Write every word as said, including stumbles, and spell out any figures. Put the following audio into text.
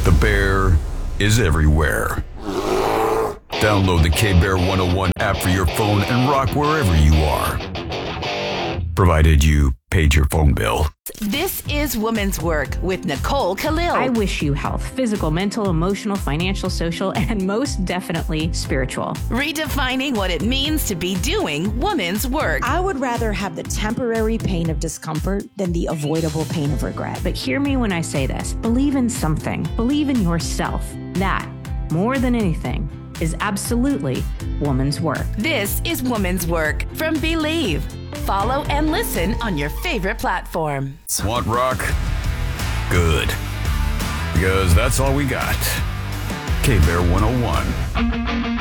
The Bear is everywhere. Download the K-Bear one oh one app for your phone and rock wherever you are. Provided you paid your phone bill. This is Woman's Work with Nicole Khalil. I wish you health, physical, mental, emotional, financial, social, and most definitely spiritual. Redefining what it means to be doing woman's work. I would rather have the temporary pain of discomfort than the avoidable pain of regret. But hear me when I say this. Believe in something. Believe in yourself. That, more than anything, is absolutely woman's work. This is Woman's Work from Believe. Follow and listen on your favorite platform. Want rock? Good. Because that's all we got. K-Bear one oh one.